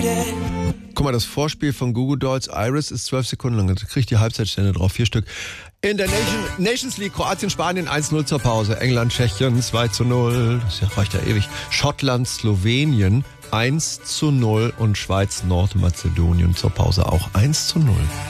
Guck mal, das Vorspiel von Goo Goo Dolls Iris ist 12 Sekunden lang. Da kriege ich die Halbzeitstände drauf, 4 Stück. In der Nations League, Kroatien, Spanien 1-0 zur Pause. England, Tschechien 2-0. Das reicht ja ewig. Schottland, Slowenien 1-0 und Schweiz, Nordmazedonien zur Pause auch 1-0.